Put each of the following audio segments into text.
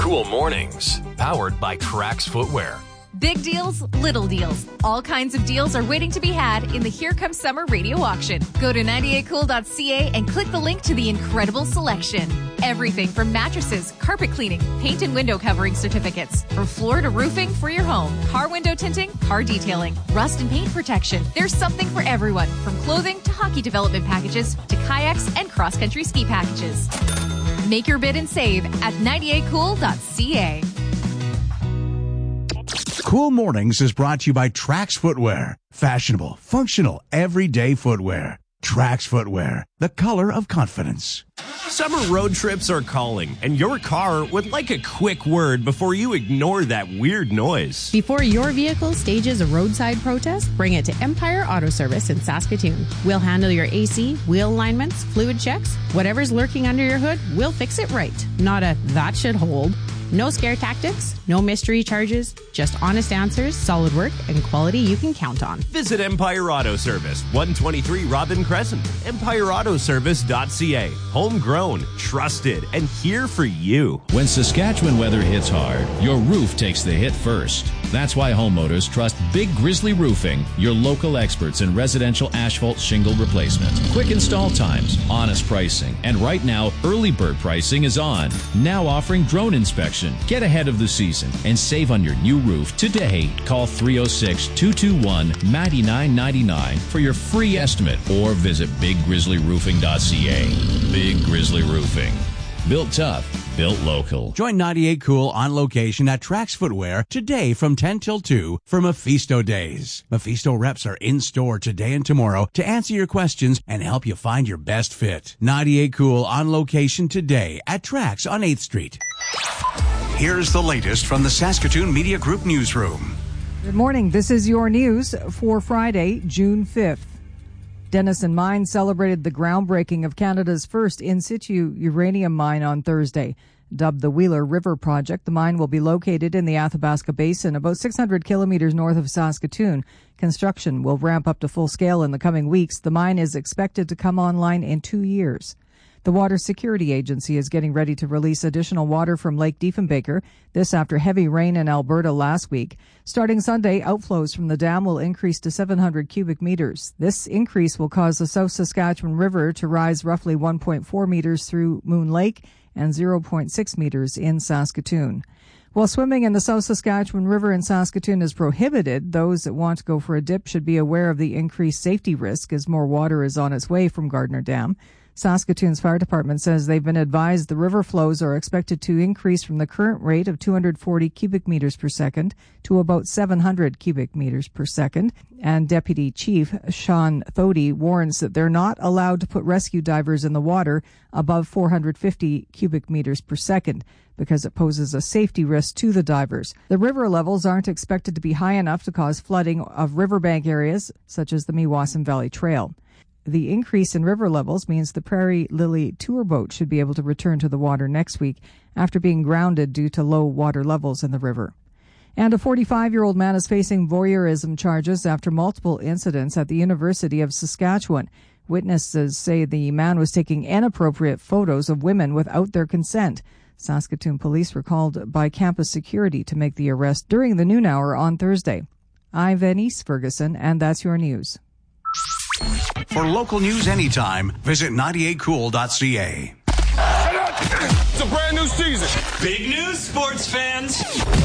Cool Mornings, powered by Trax Footwear. Big deals, little deals. All kinds of deals are waiting to be had in the Here Comes Summer radio auction. Go to 98cool.ca and click the link to the incredible selection. Everything from mattresses, carpet cleaning, paint and window covering certificates, from floor to roofing for your home, car window tinting, car detailing, rust and paint protection. There's something for everyone, from clothing to hockey development packages to kayaks and cross-country ski packages. Make your bid and save at 98cool.ca. Cool Mornings is brought to you by Trax Footwear. Fashionable, functional, everyday footwear. Trax Footwear, the color of confidence. Summer road trips are calling, and your car would like a quick word before you ignore that weird noise. Before your vehicle stages a roadside protest, bring it to Empire Auto Service in Saskatoon. We'll handle your AC, wheel alignments, fluid checks. Whatever's lurking under your hood, we'll fix it right. Not a that should hold. No scare tactics, no mystery charges, just honest answers, solid work, and quality you can count on. Visit Empire Auto Service, 123 Robin Crescent, empireautoservice.ca. Homegrown, trusted, and here for you. When Saskatchewan weather hits hard, your roof takes the hit first. That's why homeowners trust Big Grizzly Roofing, your local experts in residential asphalt shingle replacement. Quick install times, honest pricing, and right now, early bird pricing is on. Now offering drone inspection. Get ahead of the season and save on your new roof today. Call 306-221-9999 for your free estimate or visit biggrizzlyroofing.ca. Big Grizzly Roofing. Built tough, built local. Join 98 Cool on location at Trax Footwear today from 10 till 2 for Mephisto Days. Mephisto reps are in store today and tomorrow to answer your questions and help you find your best fit. 98 Cool on location today at Trax on 8th Street. Here's the latest from the Saskatoon Media Group Newsroom. Good morning. This is your news for Friday, June 5th. Denison Mine celebrated the groundbreaking of Canada's first in-situ uranium mine on Thursday. Dubbed the Wheeler River Project, the mine will be located in the Athabasca Basin, about 600 kilometers north of Saskatoon. Construction will ramp up to full scale in the coming weeks. The mine is expected to come online in 2 years. The Water Security Agency is getting ready to release additional water from Lake Diefenbaker, this after heavy rain in Alberta last week. Starting Sunday, outflows from the dam will increase to 700 cubic meters. This increase will cause the South Saskatchewan River to rise roughly 1.4 meters through Moon Lake and 0.6 meters in Saskatoon. While swimming in the South Saskatchewan River in Saskatoon is prohibited, those that want to go for a dip should be aware of the increased safety risk as more water is on its way from Gardner Dam. Saskatoon's fire department says they've been advised the river flows are expected to increase from the current rate of 240 cubic meters per second to about 700 cubic meters per second. And Deputy Chief Sean Thody warns that they're not allowed to put rescue divers in the water above 450 cubic meters per second because it poses a safety risk to the divers. The river levels aren't expected to be high enough to cause flooding of riverbank areas such as the Meewasin Valley Trail. The increase in river levels means the Prairie Lily tour boat should be able to return to the water next week after being grounded due to low water levels in the river. And a 45-year-old man is facing voyeurism charges after multiple incidents at the University of Saskatchewan. Witnesses say the man was taking inappropriate photos of women without their consent. Saskatoon police were called by campus security to make the arrest during the noon hour on Thursday. I'm Venice Ferguson, and that's your news. For local news anytime, visit 98cool.ca. It's a brand new season. Big news, sports fans.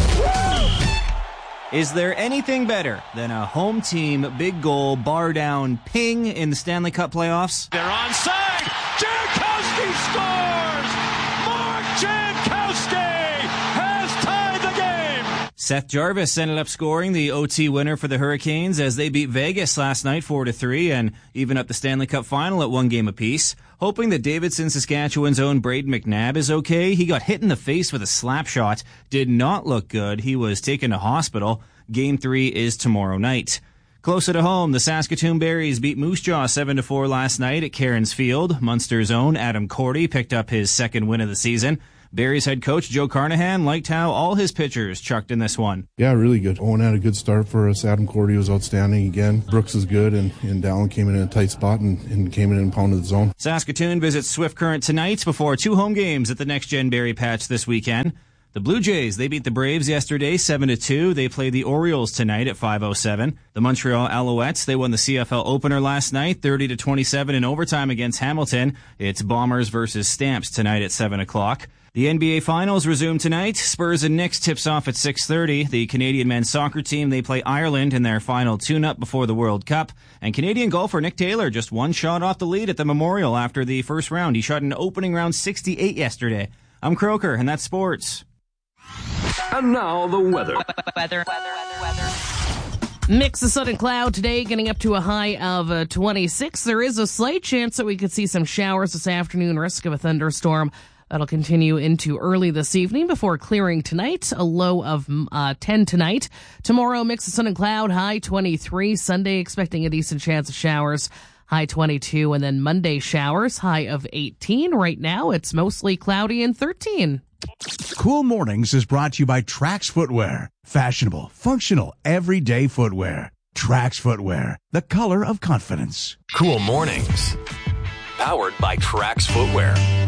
Is there anything better than a home team big goal bar down ping in the Stanley Cup playoffs? They're onside. Jankowski scores. Mark Jankowski has tied the game. Seth Jarvis ended up scoring the OT winner for the Hurricanes as they beat Vegas last night 4-3 and even up the Stanley Cup final at 1 game apiece. Hoping that Davidson, Saskatchewan's own Braden McNabb is okay. He got hit in the face with a slap shot. Did not look good. He was taken to hospital. Game 3 is tomorrow night. Closer to home, the Saskatoon Berries beat Moose Jaw 7-4 last night at Cairns Field. Munster's own Adam Cordy picked up his second win of the season. Berries head coach Joe Carnahan liked how all his pitchers chucked in this one. Yeah, really good. Owen had a good start for us. Adam Cordy was outstanding again. Brooks is good, and Dallin came in a tight spot and came in and pounded the zone. Saskatoon visits Swift Current tonight before 2 home games at the Next Gen Berry Patch this weekend. The Blue Jays, they beat the Braves yesterday 7-2. They play the Orioles tonight at 5:07. The Montreal Alouettes, they won the CFL opener last night 30-27 in overtime against Hamilton. It's Bombers versus Stamps tonight at 7 o'clock. The NBA Finals resume tonight. Spurs and Knicks tips off at 6:30. The Canadian men's soccer team, they play Ireland in their final tune-up before the World Cup. And Canadian golfer Nick Taylor just one shot off the lead at the Memorial after the first round. He shot an opening round 68 yesterday. I'm Croker, and that's sports. And now the weather. Mix of sun and cloud today, getting up to a high of 26. There is a slight chance that we could see some showers this afternoon, risk of a thunderstorm. That'll continue into early this evening before clearing tonight, a low of 10 tonight. Tomorrow, mix of sun and cloud, high 23. Sunday, expecting a decent chance of showers, high 22. And then Monday, showers, high of 18. Right now, it's mostly cloudy and 13. Cool Mornings is brought to you by Trax Footwear. Fashionable, functional, everyday footwear. Trax Footwear, the color of confidence. Cool Mornings. Powered by Trax Footwear.